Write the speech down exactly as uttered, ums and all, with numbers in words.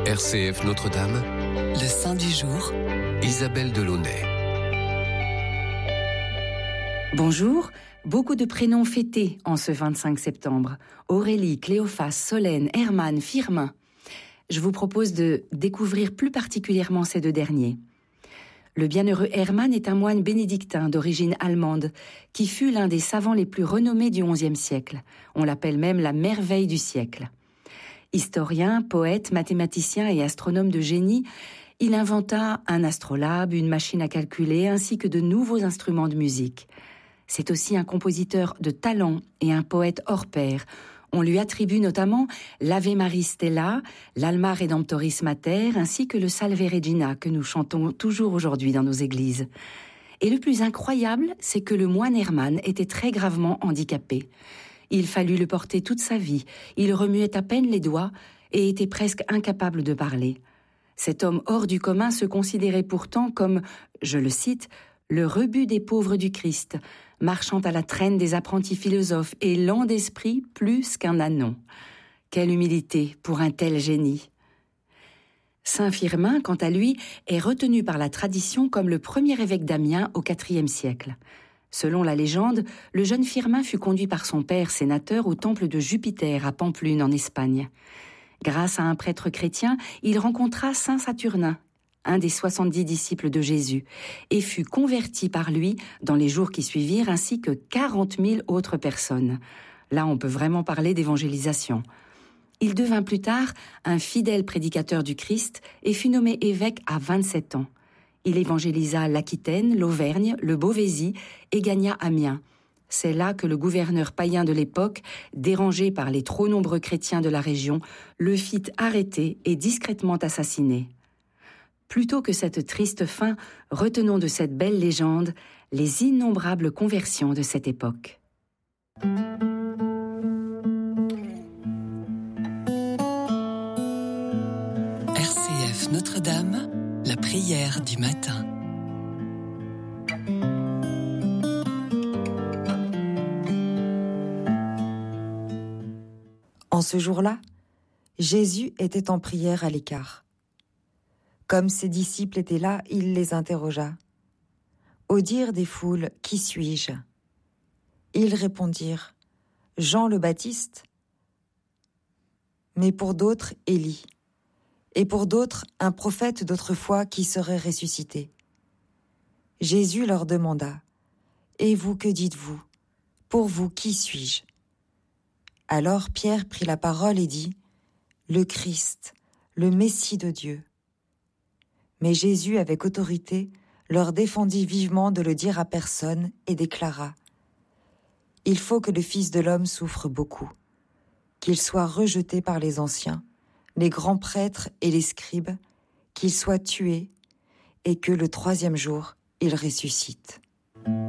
R C F Notre-Dame, le Saint du jour, Isabelle Delaunay. Bonjour, beaucoup de prénoms fêtés en ce vingt-cinq septembre. Aurélie, Cléophas, Solène, Hermann, Firmin. Je vous propose de découvrir plus particulièrement ces deux derniers. Le bienheureux Hermann est un moine bénédictin d'origine allemande qui fut l'un des savants les plus renommés du onzième siècle. On l'appelle même la merveille du siècle. Historien, poète, mathématicien et astronome de génie, il inventa un astrolabe, une machine à calculer ainsi que de nouveaux instruments de musique. C'est aussi un compositeur de talent et un poète hors pair. On lui attribue notamment l'Ave Maris Stella, l'Alma Redemptoris Mater ainsi que le Salve Regina que nous chantons toujours aujourd'hui dans nos églises. Et le plus incroyable, c'est que le moine Hermann était très gravement handicapé. Il fallut le porter toute sa vie, il remuait à peine les doigts et était presque incapable de parler. Cet homme hors du commun se considérait pourtant comme, je le cite, le rebut des pauvres du Christ, marchant à la traîne des apprentis philosophes et lent d'esprit plus qu'un ânon. Quelle humilité pour un tel génie! Saint Firmin, quant à lui, est retenu par la tradition comme le premier évêque d'Amiens au quatrième siècle. Selon la légende, le jeune Firmin fut conduit par son père sénateur au temple de Jupiter à Pampelune en Espagne. Grâce à un prêtre chrétien, il rencontra saint Saturnin, un des soixante-dix disciples de Jésus, et fut converti par lui dans les jours qui suivirent, ainsi que quarante mille autres personnes. Là, on peut vraiment parler d'évangélisation. Il devint plus tard un fidèle prédicateur du Christ et fut nommé évêque à vingt-sept ans. Il évangélisa l'Aquitaine, l'Auvergne, le Beauvaisis et gagna Amiens. C'est là que le gouverneur païen de l'époque, dérangé par les trop nombreux chrétiens de la région, le fit arrêter et discrètement assassiner. Plutôt que cette triste fin, retenons de cette belle légende les innombrables conversions de cette époque. R C F Notre-Dame, la prière du matin. En ce jour-là, Jésus était en prière à l'écart. Comme ses disciples étaient là, il les interrogea. Au dire des foules, « Qui suis-je » Ils répondirent, « Jean le Baptiste ». Mais pour d'autres, Élie. Et pour d'autres, un prophète d'autrefois qui serait ressuscité. Jésus leur demanda, « Et vous, que dites-vous ? Pour vous, qui suis-je » Alors Pierre prit la parole et dit, « Le Christ, le Messie de Dieu. » Mais Jésus, avec autorité, leur défendit vivement de le dire à personne et déclara, « Il faut que le Fils de l'homme souffre beaucoup, qu'il soit rejeté par les anciens, les grands prêtres et les scribes, qu'il soit tué, et que le troisième jour, il ressuscite. »